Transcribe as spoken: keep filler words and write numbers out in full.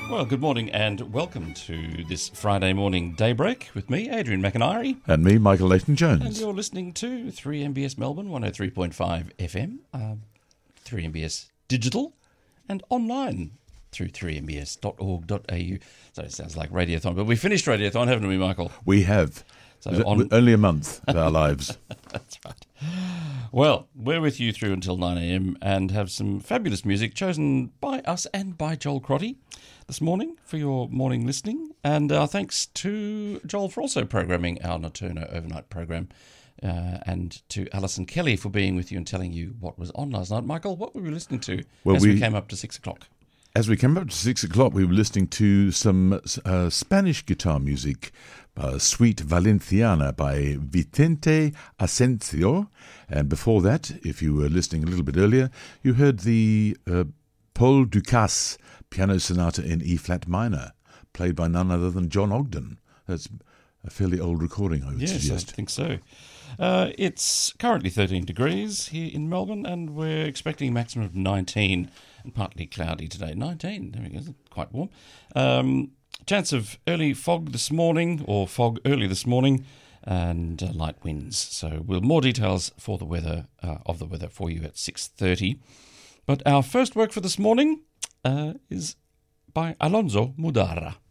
Well, good morning and welcome to this Friday morning daybreak with me, Adrian McIntyre. And me, Michael Leighton-Jones. And you're listening to three M B S Melbourne, one oh three point five F M, um, three M B S Digital, and online through three m b s dot org dot a u. So it sounds like Radiothon, but we finished Radiothon, haven't we, Michael? We have. So on... Only a month of our lives. That's right. Well, we're with you through until nine a.m. and have some fabulous music chosen by us and by Joel Crotty this morning for your morning listening. And uh, thanks to Joel for also programming our Nocturno overnight program, uh, and to Alison Kelly for being with you and telling you what was on last night. Michael, what were we listening to well, as we, we came up to six o'clock? As we came up to six o'clock, we were listening to some uh, Spanish guitar music, uh, Suite Valenciana by Vicente Asensio. And before that, if you were listening a little bit earlier, you heard the uh, Paul Dukas Piano Sonata in E-flat minor, played by none other than John Ogden. That's a fairly old recording, I would yes, suggest. Yes, I think so. Uh, it's currently thirteen degrees here in Melbourne, and we're expecting a maximum of nineteen, and partly cloudy today. nineteen, there we go, quite warm. Um, chance of early fog this morning, or fog early this morning, and uh, light winds. So we'll have more details for the weather, uh, of the weather for you at six thirty. But our first work for this morning uh, is by Alonso Mudarra.